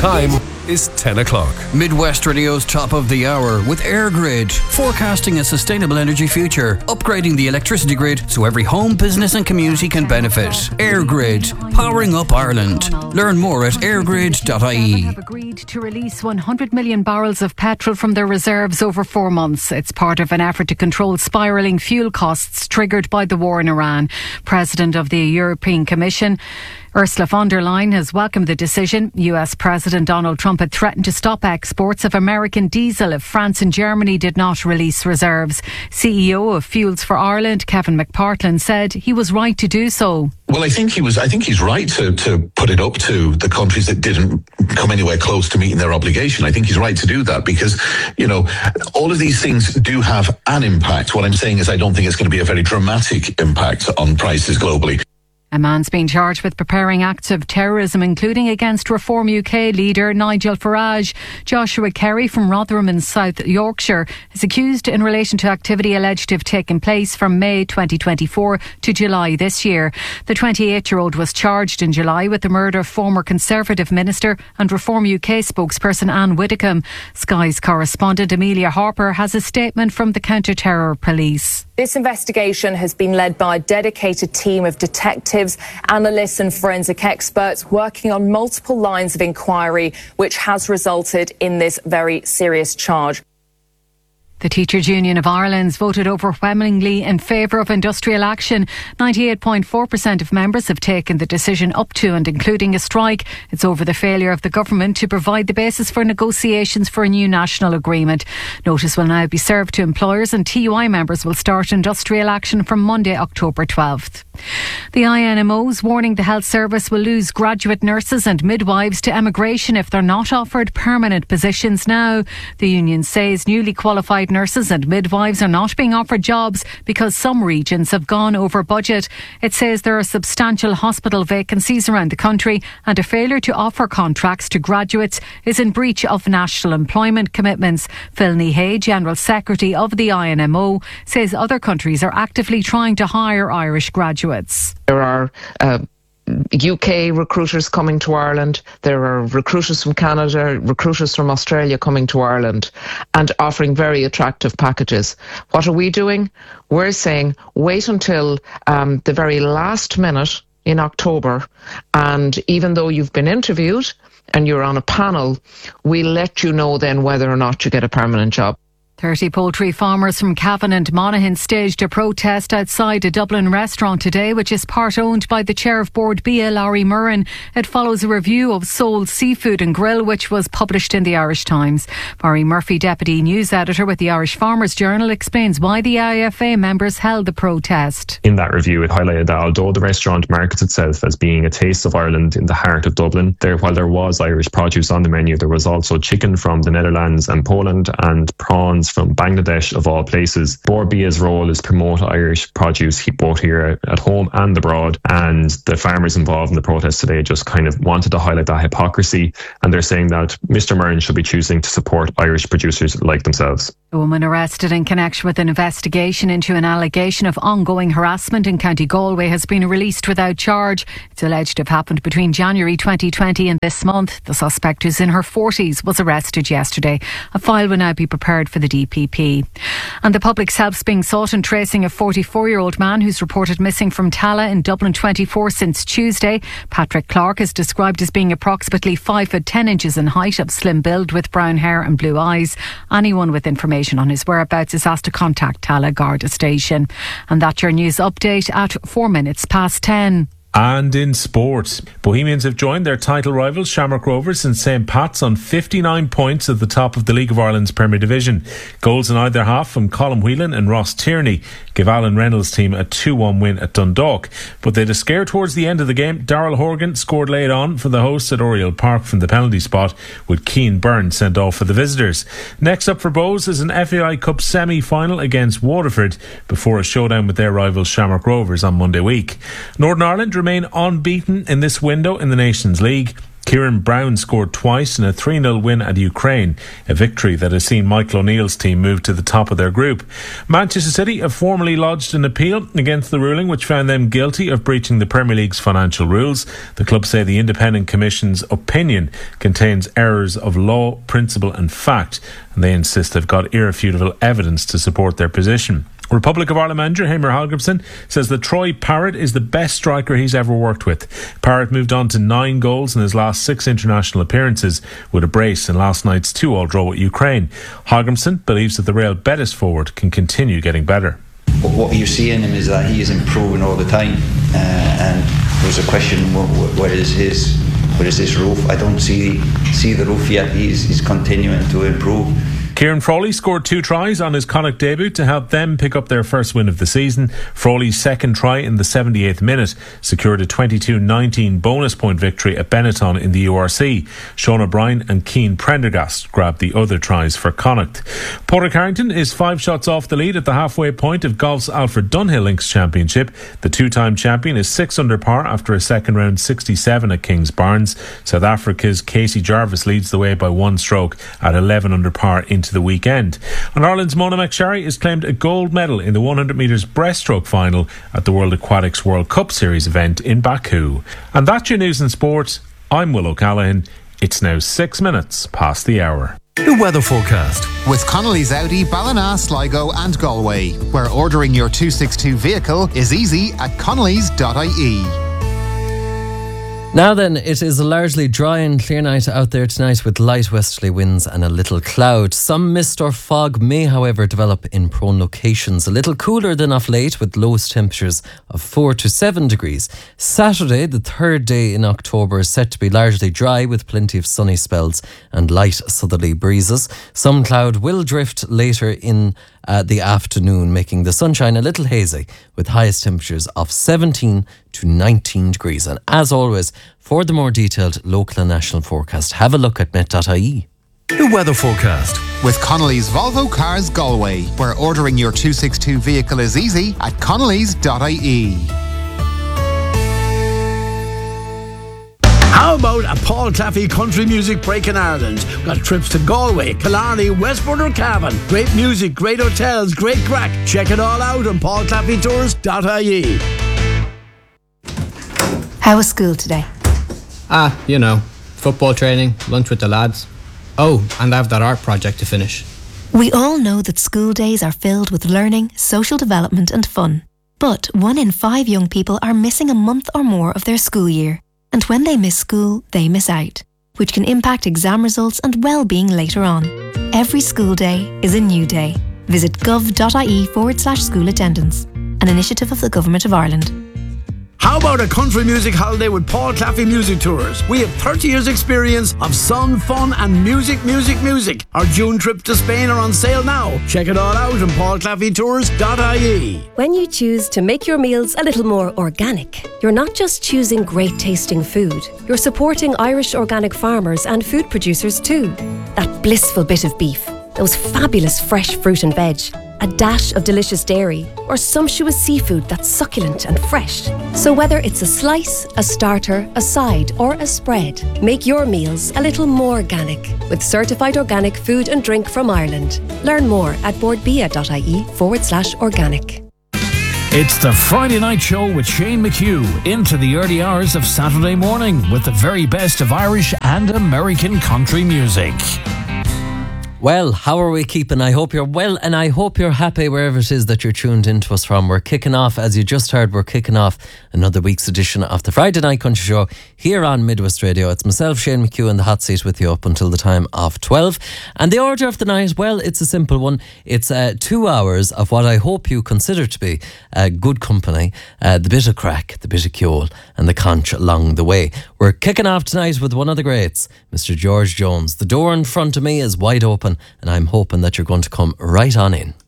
time is 10 o'clock. Midwest Radio's top of the hour with EirGrid, forecasting a sustainable energy future, upgrading the electricity grid so every home, business and community can benefit. EirGrid, powering up Ireland. Learn more at airgrid.ie. Have agreed to release 100 million barrels of petrol from their reserves over 4 months. It's part of an effort to control spiralling fuel costs triggered by the war in Iran. President of the European Commission, Ursula von der Leyen, has welcomed the decision. US President Donald Trump had threatened to stop exports of American diesel if France and Germany did not release reserves. CEO of Fuels for Ireland, Kevin McPartland, said he was right to do so. Well, I think he's right to put it up to the countries that didn't come anywhere close to meeting their obligation. I think he's right to do that because, all of these things do have an impact. What I'm saying is I don't think it's going to be a very dramatic impact on prices globally. A man's been charged with preparing acts of terrorism, including against Reform UK leader Nigel Farage. Joshua Kerry from Rotherham in South Yorkshire is accused in relation to activity alleged to have taken place from May 2024 to July this year. The 28-year-old was charged in July with the murder of former Conservative Minister and Reform UK spokesperson Anne Widdecombe. Sky's correspondent Amelia Harper has a statement from the counter-terror police. This investigation has been led by a dedicated team of detectives, analysts and forensic experts working on multiple lines of inquiry, which has resulted in this very serious charge. The Teachers' Union of Ireland's voted overwhelmingly in favour of industrial action. 98.4% of members have taken the decision up to and including a strike. It's over the failure of the government to provide the basis for negotiations for a new national agreement. Notice will now be served to employers and TUI members will start industrial action from Monday, October 12th. The INMO's warning the health service will lose graduate nurses and midwives to emigration if they're not offered permanent positions now. The union says newly qualified nurses and midwives are not being offered jobs because some regions have gone over budget. It says there are substantial hospital vacancies around the country and a failure to offer contracts to graduates is in breach of national employment commitments. Phil Nehay, General Secretary of the INMO, says other countries are actively trying to hire Irish graduates. There are UK recruiters coming to Ireland. There are recruiters from Canada, recruiters from Australia coming to Ireland and offering very attractive packages. What are we doing? We're saying wait until the very last minute in October, and even though you've been interviewed and you're on a panel, we'll let you know then whether or not you get a permanent job. 30 poultry farmers from Cavan and Monaghan staged a protest outside a Dublin restaurant today, which is part owned by the chair of Board BIA, Larry Murren. It follows a review of Soul Seafood and Grill, which was published in the Irish Times. Barry Murphy, deputy news editor with the Irish Farmers Journal, explains why the IFA members held the protest. In that review, it highlighted that although the restaurant markets itself as being a taste of Ireland in the heart of Dublin, while there was Irish produce on the menu, there was also chicken from the Netherlands and Poland and prawns from Bangladesh, of all places. Board BIA's role is promote Irish produce both here at home and abroad, and the farmers involved in the protest today just kind of wanted to highlight that hypocrisy, and they're saying that Mr Murren should be choosing to support Irish producers like themselves. A woman arrested in connection with an investigation into an allegation of ongoing harassment in County Galway has been released without charge. It's alleged to have happened between January 2020 and this month. The suspect, who's in her 40s, was arrested yesterday. A file will now be prepared for the DPP. And the public's help's being sought in tracing a 44-year-old man who's reported missing from Tala in Dublin 24 since Tuesday. Patrick Clark is described as being approximately 5 foot 10 inches in height, of slim build with brown hair and blue eyes. Anyone with information on his whereabouts is asked to contact Tala Garda Station. And that's your news update at 4 minutes past 10. And in sport, Bohemians have joined their title rivals Shamrock Rovers and St Pat's on 59 points at the top of the League of Ireland's Premier Division. Goals in either half from Colm Whelan and Ross Tierney give Alan Reynolds' team a 2-1 win at Dundalk. But they had a scare towards the end of the game. Darrell Horgan scored late on for the hosts at Oriel Park from the penalty spot, with Keane Byrne sent off for the visitors. Next up for Bohs is an FAI Cup semi-final against Waterford before a showdown with their rivals Shamrock Rovers on Monday week. Northern Ireland remain unbeaten in this window in the Nations League. Kieran Brown scored twice in a 3-0 win at Ukraine, a victory that has seen Michael O'Neill's team move to the top of their group. Manchester City have formally lodged an appeal against the ruling which found them guilty of breaching the Premier League's financial rules. The club say the Independent Commission's opinion contains errors of law, principle and fact, and they insist they've got irrefutable evidence to support their position. Republic of Ireland manager Heimir Hallgrímsson says that Troy Parrott is the best striker he's ever worked with. Parrott moved on to 9 goals in his last 6 international appearances with a brace in last night's 2-2 draw with Ukraine. Hallgrímsson believes that the Real Betis forward can continue getting better. What you see in him is that he is improving all the time, and there's a question: what is his roof? I don't see the roof yet. He's continuing to improve. Kieran Frawley scored 2 tries on his Connacht debut to help them pick up their first win of the season. Frawley's second try in the 78th minute secured a 22-19 bonus point victory at Benetton in the URC. Sean O'Brien and Keane Prendergast grabbed the other tries for Connacht. Porter Carrington is 5 shots off the lead at the halfway point of golf's Alfred Dunhill Links Championship. The 2-time champion is 6 under par after a second round 67 at Kings Barnes. South Africa's Casey Jarvis leads the way by 1 stroke at 11 under par into the weekend. And Ireland's Mona McSharry has claimed a gold medal in the 100 metres breaststroke final at the World Aquatics World Cup Series event in Baku. And that's your news and sport. I'm Will O'Callaghan. It's now 6 minutes past the hour. The weather forecast with Connolly's Audi, Ballina, Sligo and Galway, where ordering your 262 vehicle is easy at connellys.ie. Now then, it is a largely dry and clear night out there tonight with light westerly winds and a little cloud. Some mist or fog may, however, develop in prone locations. A little cooler than of late with lowest temperatures of 4 to 7 degrees. Saturday, the 3rd day in October, is set to be largely dry with plenty of sunny spells and light southerly breezes. Some cloud will drift later in the afternoon, making the sunshine a little hazy with highest temperatures of 17 to 19 degrees. And as always, for the more detailed local and national forecast, have a look at met.ie. The weather forecast with Connolly's Volvo Cars Galway, where ordering your 262 vehicle is easy at connellys.ie. How about a Paul Claffey country music break in Ireland? We've got trips to Galway, Killarney, Westport or Cavan. Great music, great hotels, great crack. Check it all out on paulclaffeytours.ie. How was school today? You know, football training, lunch with the lads. Oh, and I have that art project to finish. We all know that school days are filled with learning, social development and fun. But 1 in 5 young people are missing a month or more of their school year. And when they miss school, they miss out, which can impact exam results and well-being later on. Every school day is a new day. Visit gov.ie/school attendance, an initiative of the Government of Ireland. How about a country music holiday with Paul Claffey Music Tours? We have 30 years experience of sun, fun and music. Our June trip to Spain are on sale now. Check it all out on paulclaffeytours.ie. When you choose to make your meals a little more organic, you're not just choosing great tasting food, you're supporting Irish organic farmers and food producers too. That blissful bit of beef, those fabulous fresh fruit and veg, a dash of delicious dairy, or sumptuous seafood that's succulent and fresh. So whether it's a slice, a starter, a side, or a spread, make your meals a little more organic with certified organic food and drink from Ireland. Learn more at boardbia.ie/organic. It's the Friday Night Show with Shane McHugh into the early hours of Saturday morning with the very best of Irish and American country music. Well, how are we keeping? I hope you're well and I hope you're happy wherever it is that you're tuned into us from. We're kicking off, as you just heard, we're kicking off another week's edition of the Friday Night Country Show here on Midwest Radio. It's myself, Shane McHugh, in the hot seat with you up until the time of 12. And the order of the night, well, it's a simple one. It's 2 hours of what I hope you consider to be good company, the bit of crack, the bit of cure and the conch along the way. We're kicking off tonight with one of the greats, Mr. George Jones. The door in front of me is wide open and I'm hoping that you're going to come right on in.